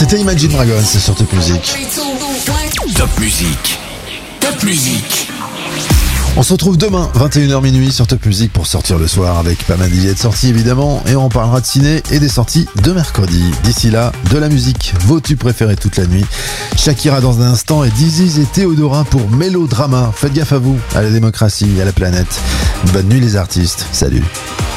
C'était Imagine Dragons, c'est sur Top Music. Top Music. Top Music. On se retrouve demain, 21h minuit sur Top Music pour sortir le soir avec pas mal d'idées de sorties évidemment. Et on parlera de ciné et des sorties de mercredi. D'ici là, de la musique, vos tubes préférés toute la nuit. Shakira dans un instant et Diziz et Théodora pour Mélodrama. Faites gaffe à vous, à la démocratie, à la planète. Bonne nuit les artistes, salut.